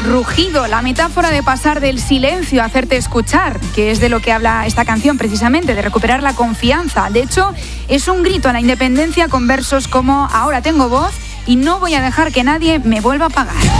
Rugido, la metáfora de pasar del silencio a hacerte escuchar, que es de lo que habla esta canción precisamente, de recuperar la confianza. De hecho, es un grito a la independencia con versos como: ahora tengo voz y no voy a dejar que nadie me vuelva a apagar.